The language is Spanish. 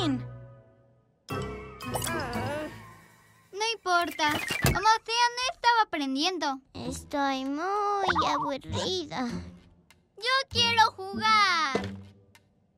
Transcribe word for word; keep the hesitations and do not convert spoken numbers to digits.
fin. No importa. Como sea, no estaba aprendiendo. Estoy muy aburrida. Yo quiero jugar.